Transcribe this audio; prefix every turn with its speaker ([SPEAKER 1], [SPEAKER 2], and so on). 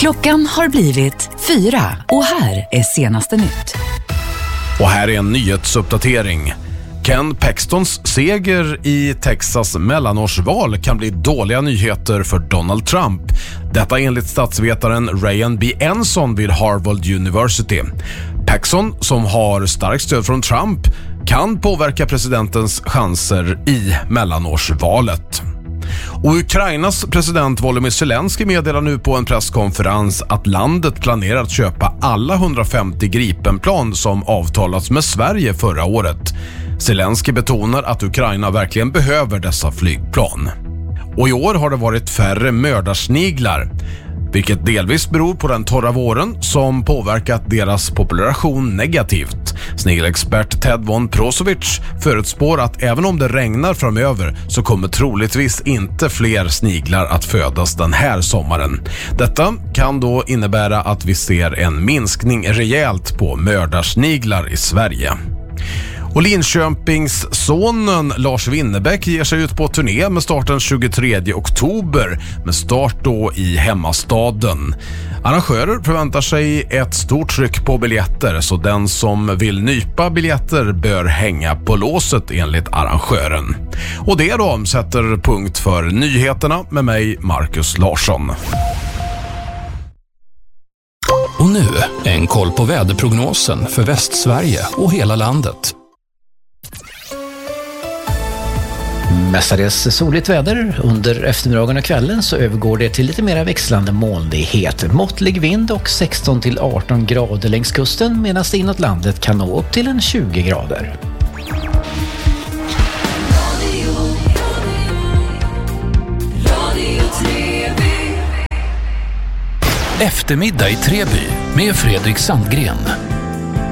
[SPEAKER 1] Klockan har blivit 4 och här är senaste nytt.
[SPEAKER 2] Och här är en nyhetsuppdatering. Ken Paxtons seger i Texas mellanårsval kan bli dåliga nyheter för Donald Trump. Detta enligt statsvetaren Ryan B. Enson vid Harvard University. Paxton, som har starkt stöd från Trump, kan påverka presidentens chanser i mellanårsvalet. Och Ukrainas president Volodymyr Zelensky meddelar nu på en presskonferens att landet planerar att köpa alla 150 Gripenplan som avtalats med Sverige förra året. Zelensky betonar att Ukraina verkligen behöver dessa flygplan. Och i år har det varit färre mördarsniglar, vilket delvis beror på den torra våren som påverkat deras population negativt. Snigelexpert Ted von Prosovic förutspår att även om det regnar framöver så kommer troligtvis inte fler sniglar att födas den här sommaren. Detta kan då innebära att vi ser en minskning rejält på mördarsniglar i Sverige. Och Linköpingssonen Lars Winnerbäck ger sig ut på turné med starten 23 oktober med start då i hemmastaden. Arrangörer förväntar sig ett stort tryck på biljetter, så den som vill nypa biljetter bör hänga på låset enligt arrangören. Och det då sätter punkt för nyheterna med mig, Marcus Larsson.
[SPEAKER 3] Och nu en koll på väderprognosen för Västsverige och hela landet.
[SPEAKER 4] Mestadels soligt väder. Under eftermiddagen och kvällen så övergår det till lite mer växlande molnighet. Måttlig vind och 16-18 grader längs kusten, medan det inåt landet kan nå upp till en 20 grader.
[SPEAKER 3] Eftermiddag i Treby med Fredrik Sandgren.